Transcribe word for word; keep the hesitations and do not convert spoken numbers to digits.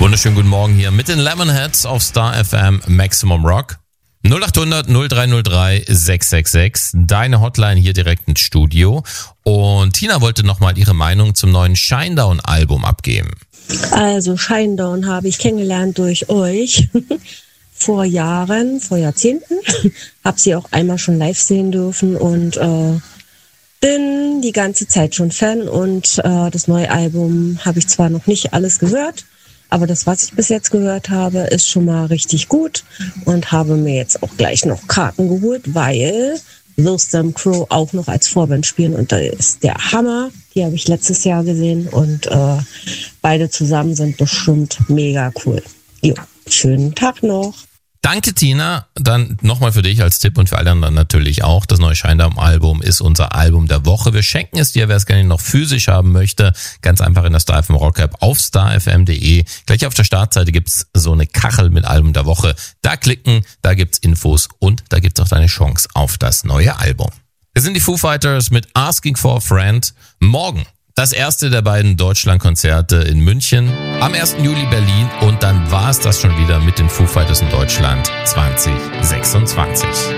Wunderschönen guten Morgen hier mit den Lemonheads auf Star F M Maximum Rock. null acht hundert null drei null drei sechs sechs sechs, deine Hotline hier direkt ins Studio. Und Tina wollte nochmal ihre Meinung zum neuen Shinedown-Album abgeben. Also Shinedown habe ich kennengelernt durch euch vor Jahren, vor Jahrzehnten. Habe sie auch einmal schon live sehen dürfen und äh, bin die ganze Zeit schon Fan. Und äh, das neue Album habe ich zwar noch nicht alles gehört, aber das, was ich bis jetzt gehört habe, ist schon mal richtig gut und habe mir jetzt auch gleich noch Karten geholt, weil Those Damn Crow auch noch als Vorband spielen und da ist der Hammer. Die habe ich letztes Jahr gesehen und äh, beide zusammen sind bestimmt mega cool. Jo, schönen Tag noch. Danke, Tina. Dann nochmal für dich als Tipp und für alle anderen natürlich auch. Das neue Shinedown-Album ist unser Album der Woche. Wir schenken es dir, wer es gerne noch physisch haben möchte. Ganz einfach in der Star F M Rock App auf star f m punkt de. Gleich auf der Startseite gibt's so eine Kachel mit Album der Woche. Da klicken, da gibt's Infos und da gibt's auch deine Chance auf das neue Album. Wir sind die Foo Fighters mit Asking for a Friend. Morgen das erste der beiden Deutschlandkonzerte in München, am ersten Juli Berlin und dann war es das schon wieder mit den Foo Fighters in Deutschland zwanzig sechsundzwanzig.